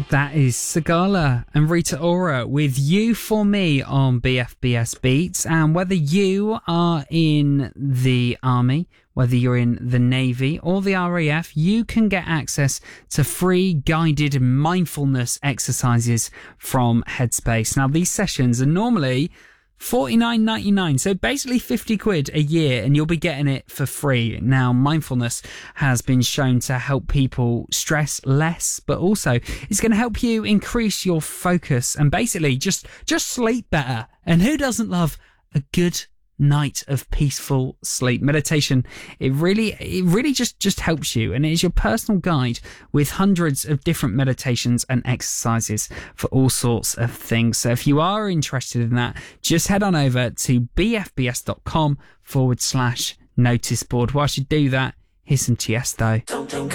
That is Sigala and Rita Ora with You For Me on BFBS Beats. And whether you are in the Army, whether you're in the Navy or the RAF, you can get access to free guided mindfulness exercises from Headspace. Now, these sessions are normally $49.99, so basically 50 quid a year, and you'll be getting it for free. Now, mindfulness has been shown to help people stress less, but also it's going to help you increase your focus and basically just sleep better. And who doesn't love a good night of peaceful sleep? Meditation, it really just helps you, and it is your personal guide with hundreds of different meditations and exercises for all sorts of things. So if you are interested in that, just head on over to bfbs.com/notice board. Whilst you do that, here's some Tiesto.